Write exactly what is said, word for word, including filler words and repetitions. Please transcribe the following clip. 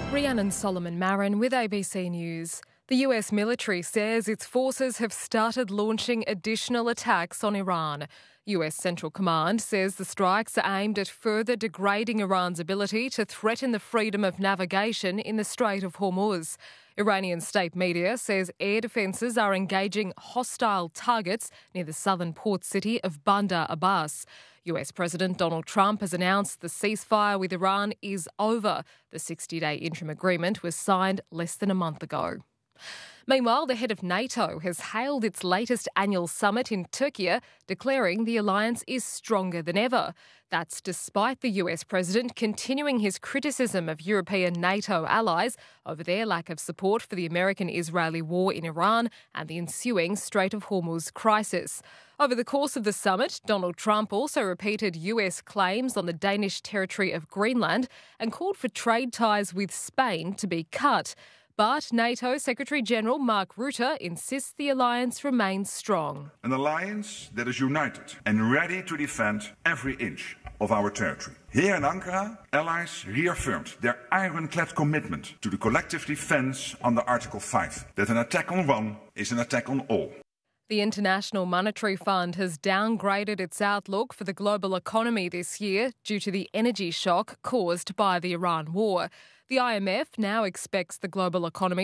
Rhiannon Solomon Marin with A B C News. The U S military says its forces have started launching additional attacks on Iran. U S Central Command says the strikes are aimed at further degrading Iran's ability to threaten the freedom of navigation in the Strait of Hormuz. Iranian state media says air defences are engaging hostile targets near the southern port city of Bandar Abbas. U S President Donald Trump has announced the ceasefire with Iran is over. The sixty-day interim agreement was signed less than a month ago. Meanwhile, the head of NATO has hailed its latest annual summit in Turkey, declaring the alliance is stronger than ever. That's despite the U S president continuing his criticism of European NATO allies over their lack of support for the American-Israeli war in Iran and the ensuing Strait of Hormuz crisis. Over the course of the summit, Donald Trump also repeated U S claims on the Danish territory of Greenland and called for trade ties with Spain to be cut. But NATO Secretary-General Mark Rutte insists the alliance remains strong. An alliance that is united and ready to defend every inch of our territory. Here in Ankara, allies reaffirmed their ironclad commitment to the collective defence under Article five, that an attack on one is an attack on all. The International Monetary Fund has downgraded its outlook for the global economy this year due to the energy shock caused by the Iran war. The I M F now expects the global economy